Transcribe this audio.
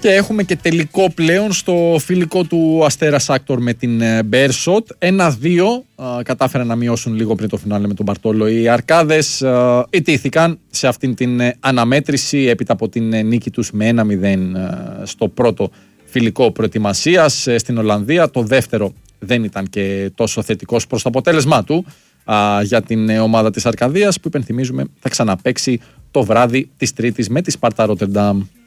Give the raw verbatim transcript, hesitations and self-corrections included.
Και έχουμε και τελικό πλέον στο φιλικό του Αστέρα Σάκτορ με την Μπέρσοτ. ένα δύο κατάφεραν να μειώσουν λίγο πριν το φινάλε με τον Μπαρτόλο. Οι Αρκάδες ιτήθηκαν σε αυτήν την αναμέτρηση έπειτα από την νίκη τους με ένα μηδέν στο πρώτο φιλικό προετοιμασίας στην Ολλανδία. Το δεύτερο δεν ήταν και τόσο θετικός προς το αποτέλεσμά του για την ομάδα της Αρκαδίας, που υπενθυμίζουμε θα ξαναπαίξει το βράδυ της Τρίτης με τη Σπάρτα Ρότερνταμ.